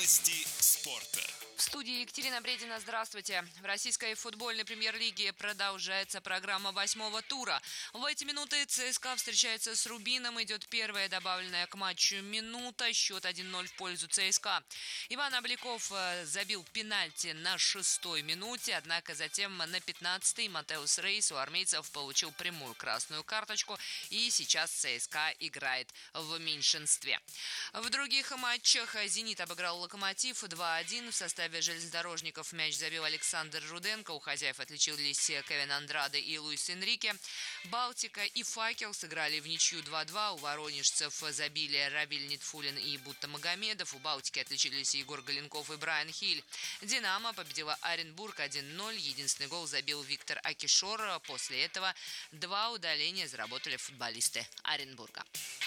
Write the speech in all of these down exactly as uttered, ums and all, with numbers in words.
Новости спорта. В студии Екатерина Бредина. Здравствуйте. В российской футбольной премьер-лиге продолжается программа восьмого тура. В эти минуты ЦСКА встречается с Рубином. Идет первая добавленная к матчу минута. Счет один ноль в пользу ЦСКА. Иван Обликов забил пенальти на шестой минуте. Однако затем на пятнадцатой Матеус Рейс у армейцев получил прямую красную карточку. И сейчас ЦСКА играет в меньшинстве. В других матчах «Зенит» обыграл «Локомотив» два один. В составе железнодорожников мяч забил Александр Руденко. У хозяев отличились Кевин Андраде и Луис Энрике. «Балтика» и «Факел» сыграли в ничью два два. У воронежцев забили Равиль Нитфулин и Бутта Магомедов. У «Балтики» отличились Егор Галенков и Брайан Хиль. «Динамо» победила Оренбург один ноль. Единственный гол забил Виктор Акишор. После этого два удаления заработали футболисты Оренбурга.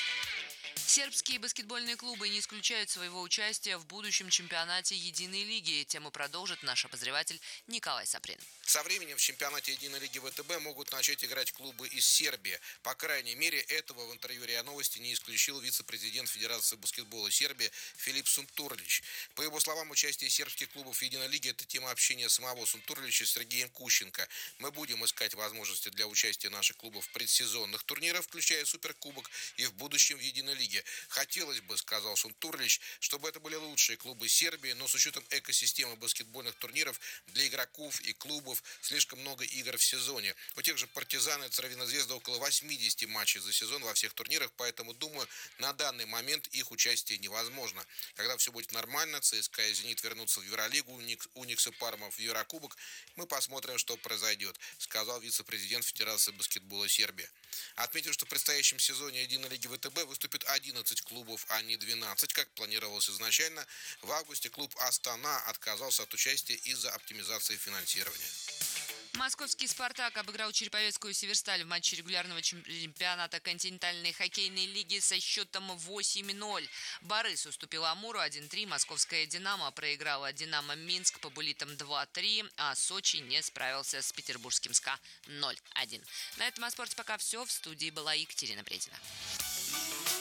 Сербские баскетбольные клубы не исключают своего участия в будущем чемпионате Единой лиги. Тему продолжит наш обозреватель Николай Саприн. Со временем в чемпионате Единой лиги ВТБ могут начать играть клубы из Сербии. По крайней мере, этого в интервью РИА Новости не исключил вице-президент Федерации баскетбола Сербии Филип Сунтурлич. По его словам, участие сербских клубов в Единой лиге – это тема общения самого Сунтурлича с Сергеем Кущенко. Мы будем искать возможности для участия наших клубов в предсезонных турнирах, включая Суперкубок, и в будущем в Единой лиге. Хотелось бы, сказал Сунтурлич, чтобы это были лучшие клубы Сербии, но с учетом экосистемы баскетбольных турниров для игроков и клубов слишком много игр в сезоне. У тех же «Партизан» и «Цервена Звезда» около восемьдесят матчей за сезон во всех турнирах, поэтому, думаю, на данный момент их участие невозможно. Когда все будет нормально, ЦСКА и «Зенит» вернутся в Евролигу, Уникс и Парма в Еврокубок, мы посмотрим, что произойдет, сказал вице-президент Федерации баскетбола Сербии. Отметил, что в предстоящем сезоне Единой лиги ВТБ выступит одиннадцать клубов, а не двенадцать, как планировалось изначально. В августе клуб «Астана» отказался от участия из-за оптимизации финансирования. Московский «Спартак» обыграл Череповецкую «Северсталь» в матче регулярного чемпионата континентальной хоккейной лиги со счетом восемь ноль. «Борис» уступил «Амуру» один три. Московская «Динамо» проиграла «Динамо Минск» по буллитам два три, а «Сочи» не справился с петербургским «СКА» ноль один. На этом о спорте пока все. В студии была Екатерина Бредина.